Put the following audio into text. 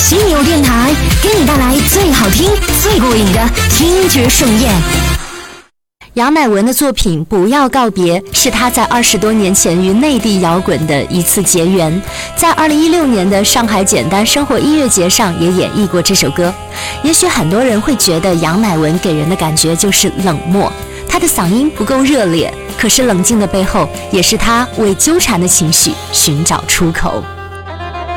犀牛电台给你带来最好听、最过瘾的听觉盛宴。 杨乃文的作品《不要告别》是他在20多年前与内地摇滚的一次结缘，在2016年的上海简单生活音乐节上也演绎过这首歌。也许很多人会觉得杨乃文给人的感觉就是冷漠，他的嗓音不够热烈，可是冷静的背后也是他为纠缠的情绪寻找出口。